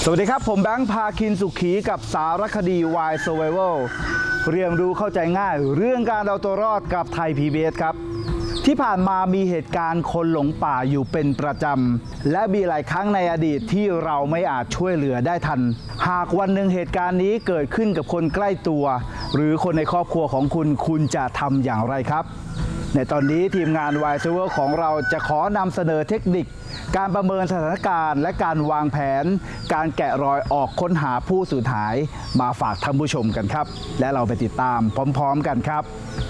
สวัสดีครับผมแบงค์พาคินสุขีกับสารคดี Why Survival เรียนรู้เข้าใจง่ายเรื่องการเอาตัวรอดกับไทย PBS ครับที่ผ่านมามีเหตุการณ์คนหลงป่าอยู่เป็นประจำและมีหลายครั้งในอดีตที่เราไม่อาจช่วยเหลือได้ทันหากวันหนึ่งเหตุการณ์นี้เกิดขึ้นกับคนใกล้ตัวหรือคนในครอบครัวของคุณจะทำอย่างไรครับในตอนนี้ทีมงาน Why Survival ของเราจะขอนำเสนอเทคนิคการประเมินสถานการณ์และการวางแผนการแกะรอยออกค้นหาผู้สูญหายมาฝากท่านผู้ชมกันครับและเราไปติดตามพร้อมๆกันครับ